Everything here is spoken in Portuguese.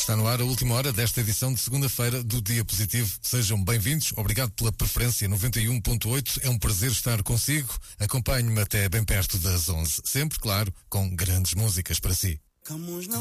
Está no ar a última hora desta edição de segunda-feira do Dia Positivo. Sejam bem-vindos, obrigado pela preferência 91.8, é um prazer estar consigo. Acompanhe-me até bem perto das 11, sempre, claro, com grandes músicas para si.